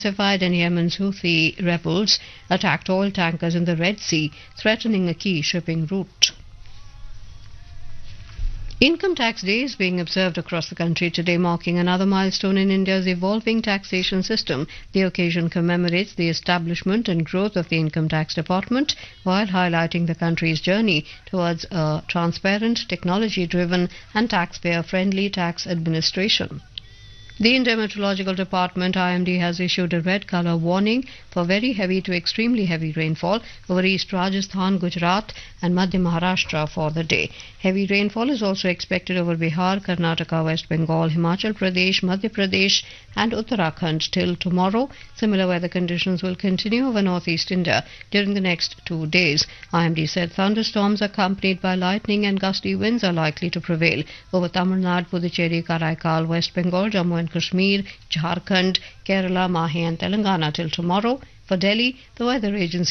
intensified and Yemen's Houthi rebels attacked oil tankers in the Red Sea, threatening a key shipping route. Income Tax Day is being observed across the country today, marking another milestone in India's evolving taxation system. The occasion commemorates the establishment and growth of the Income Tax Department while highlighting the country's journey towards a transparent, technology-driven and taxpayer-friendly tax administration. The Indian Meteorological Department (IMD) has issued a red color warning for very heavy to extremely heavy rainfall over East Rajasthan, Gujarat and Madhya Maharashtra for the day. Heavy rainfall is also expected over Bihar, Karnataka, West Bengal, Himachal Pradesh, Madhya Pradesh and Uttarakhand till tomorrow. Similar weather conditions will continue over northeast India during the next 2 days. IMD said thunderstorms accompanied by lightning and gusty winds are likely to prevail over Tamil Nadu, Puducherry, Karaikal, West Bengal, Jammu and Kashmir, Jharkhand, Kerala, Mahe and Telangana till tomorrow. For Delhi, the weather agency